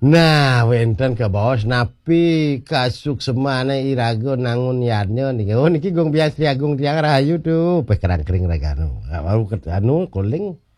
Nah, wenten ke bos napi kasuk semane irago nangun yarnya niki. Oh niki gong bias Agung tiang rahayu tuh. Pe kerang kering raganu. Baru anu kuling.